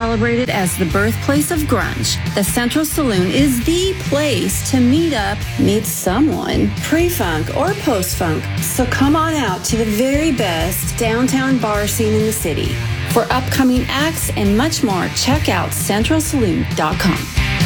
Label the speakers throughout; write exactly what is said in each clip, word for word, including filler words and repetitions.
Speaker 1: celebrated as the birthplace of grunge, the Central Saloon is the place to meet up, meet someone, pre-funk or post-funk. So come on out to the very best downtown bar scene in the city. For upcoming acts and much more, check out central saloon dot com.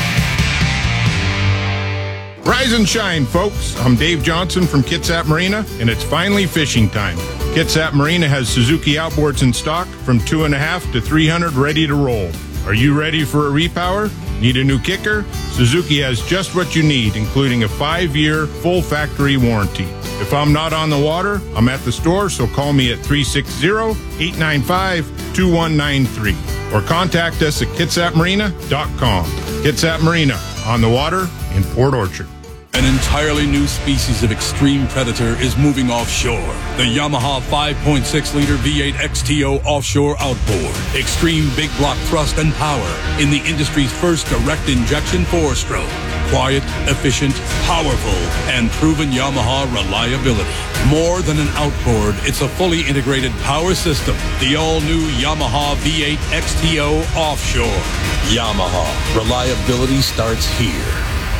Speaker 2: Rise and shine, folks. I'm Dave Johnson from Kitsap Marina, and it's finally fishing time. Kitsap Marina has Suzuki outboards in stock from two and a half to three hundred ready to roll. Are you ready for a repower? Need a new kicker? Suzuki has just what you need, including a five-year full factory warranty. If I'm not on the water, I'm at the store, so call me at three six zero, eight nine five, two one nine three or contact us at kitsap marina dot com. Kitsap Marina, on the water in Port Orchard.
Speaker 3: An entirely new species of extreme predator is moving offshore. The Yamaha five point six liter V eight X T O offshore outboard. Extreme big block thrust and power in the industry's first direct injection four-stroke. Quiet, efficient, powerful, and proven Yamaha reliability. More than an outboard, it's a fully integrated power system. The all-new Yamaha V eight X T O offshore. Yamaha. Reliability starts here.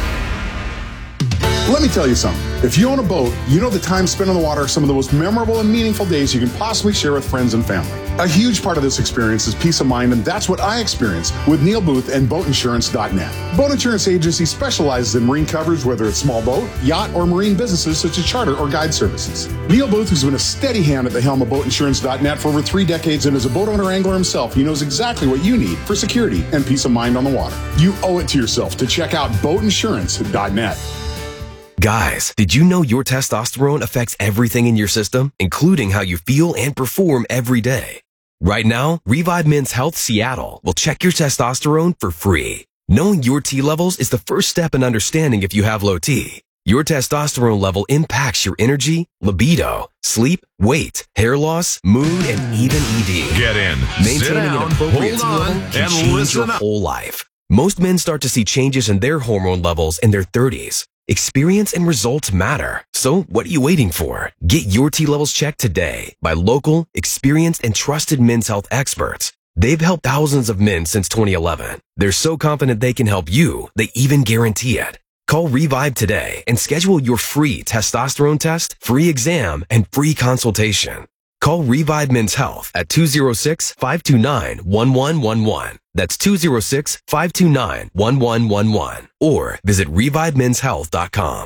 Speaker 4: Let me tell you something. If you own a boat, you know the time spent on the water are some of the most memorable and meaningful days you can possibly share with friends and family. A huge part of this experience is peace of mind, and that's what I experienced with Neil Booth and boat insurance dot net. Boat Insurance Agency specializes in marine coverage, whether it's small boat, yacht, or marine businesses such as charter or guide services. Neil Booth has been a steady hand at the helm of boat insurance dot net for over three decades, and as a boat owner angler himself, he knows exactly what you need for security and peace of mind on the water. You owe it to yourself to check out boat insurance dot net.
Speaker 5: Guys, did you know your testosterone affects everything in your system, including how you feel and perform every day? Right now, Revive Men's Health Seattle will check your testosterone for free. Knowing your T levels is the first step in understanding if you have low T. Your testosterone level impacts your energy, libido, sleep, weight, hair loss, mood, and even E D.
Speaker 6: Get in,
Speaker 5: Maintaining
Speaker 6: sit down,
Speaker 5: an appropriate T
Speaker 6: hold on,
Speaker 5: level can
Speaker 6: and
Speaker 5: change
Speaker 6: listen
Speaker 5: your
Speaker 6: up.
Speaker 5: whole life. Most men start to see changes in their hormone levels in their thirties. Experience and results matter. So what are you waiting for? Get your T levels checked today by local, experienced, and trusted men's health experts. They've helped thousands of men since twenty eleven. They're so confident they can help you, they even guarantee it. Call Revive today and schedule your free testosterone test, free exam, and free consultation. Call Revive Men's Health at two oh six, five two nine, one one one one. That's two oh six, five two nine, one one one one. Or visit revive men's health dot com.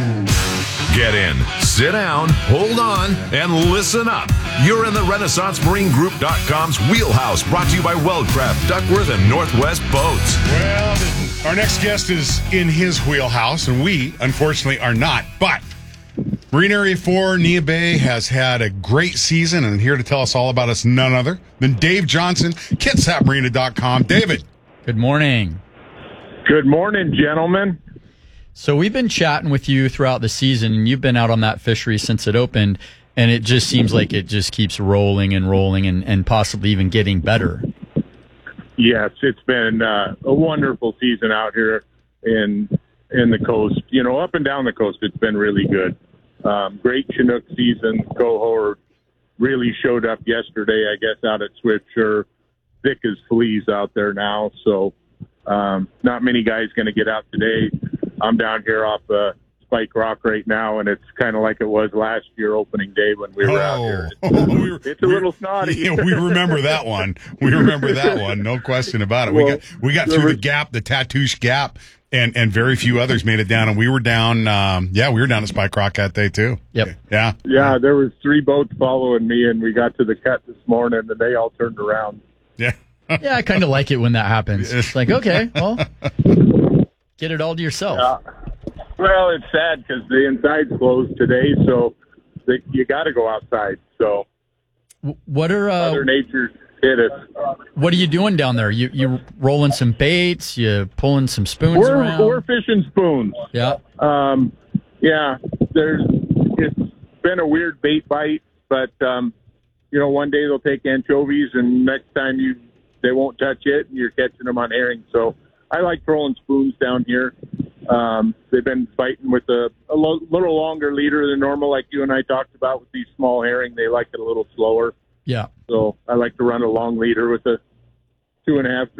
Speaker 6: Get in, sit down, hold on, and listen up. You're in the Renaissance Marine Group dot com's wheelhouse, brought to you by Weldcraft, Duckworth, and Northwest Boats.
Speaker 4: Well, our next guest is in his wheelhouse, and we, unfortunately, are not. But Marine Area four, Neah Bay, has had a great season, and here to tell us all about it's none other than Dave Johnson, kitsap marina dot com. David.
Speaker 7: Good morning.
Speaker 8: Good morning, gentlemen.
Speaker 7: So we've been chatting with you throughout the season, and you've been out on that fishery since it opened, and it just seems like it just keeps rolling and rolling and, and possibly even getting better.
Speaker 8: Yes, it's been uh, a wonderful season out here in in the coast. You know, up and down the coast, it's been really good. Um, great Chinook season. Coho really showed up yesterday, I guess, out at Swiftsure. Thick as fleas out there now, so um, not many guys going to get out today. I'm down here off uh, Spike Rock right now, and it's kind of like it was last year opening day when we were
Speaker 4: oh.
Speaker 8: out here. It's,
Speaker 4: we were,
Speaker 8: it's a little snotty.
Speaker 4: Yeah, we remember that one. We remember that one. No question about it. We
Speaker 8: Well,
Speaker 4: got we got through the gap, the Tatoosh Gap, and, and very few others made it down. And we were down, um, yeah, we were down at Spike Rock that day too.
Speaker 7: Yep.
Speaker 4: Yeah.
Speaker 8: Yeah, there was three boats following me, and we got to the cut this morning, and they all turned around.
Speaker 4: Yeah.
Speaker 7: Yeah, I kind of like it when that happens. It's like, okay, well, get it all to yourself.
Speaker 8: Yeah. Well, it's sad because the inside's closed today, so the, you got to go outside. So
Speaker 7: what are uh,
Speaker 8: Mother Nature hit us.
Speaker 7: What are you doing down there? You you rolling some baits? You pulling some spoons
Speaker 8: We're
Speaker 7: around?
Speaker 8: we're fishing spoons.
Speaker 7: Yeah.
Speaker 8: Um, yeah. There's it's been a weird bait bite, but um, you know, one day they'll take anchovies, and next time you they won't touch it, and you're catching them on herring. So I like throwing spoons down here. Um, they've been fighting with a, a lo- little longer leader than normal, like you and I talked about with these small herring. They like it a little slower.
Speaker 7: Yeah.
Speaker 8: So I like to run a long leader with a two and a half,